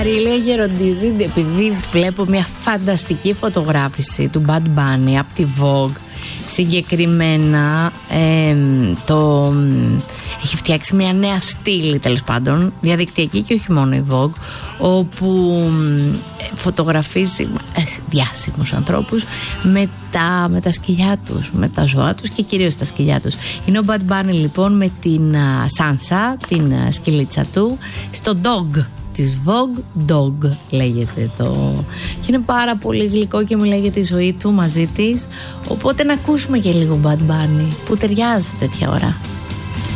Μαρίλια Γεροντίδη, επειδή βλέπω μια φανταστική φωτογράφηση του Bad Bunny από τη Vogue, συγκεκριμένα έχει φτιάξει μια νέα στήλη, τέλος πάντων, διαδικτυακή και όχι μόνο η Vogue, όπου φωτογραφίζει διάσημους ανθρώπους με τα σκυλιά τους, με τα ζώα τους και κυρίως τα σκυλιά τους. Είναι ο Bad Bunny λοιπόν με την Sansa, την σκυλίτσα του, στο Dog της Vogue, Dog λέγεται το, και είναι πάρα πολύ γλυκό και μου λέγεται τη ζωή του μαζί της, οπότε να ακούσουμε και λίγο Bad Bunny που ταιριάζει τέτοια ώρα.